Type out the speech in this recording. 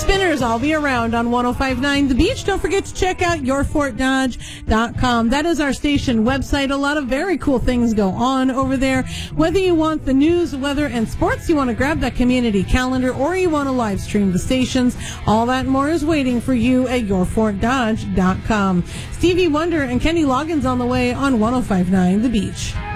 Spinners, I'll be around on 105.9 The Beach. Don't forget to check out yourfortdodge.com. That is our station website. A lot of very cool things go on over there. Whether you want the news, weather, and sports, you want to grab that community calendar, or you want to live stream the stations, all that and more is waiting for you at yourfortdodge.com. Stevie Wonder and Kenny Loggins on the way on 105.9 The Beach.